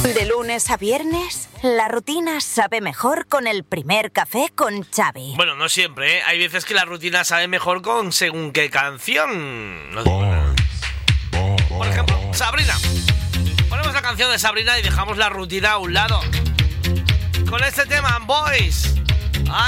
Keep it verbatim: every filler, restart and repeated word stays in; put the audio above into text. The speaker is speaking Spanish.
De lunes a viernes, la rutina sabe mejor con el primer café con Xavi. Bueno, no siempre, ¿eh? Hay veces que la rutina sabe mejor con según qué canción. No digo nada. Por ejemplo, Sabrina. Ponemos la canción de Sabrina y dejamos la rutina a un lado. Con este tema, Boys.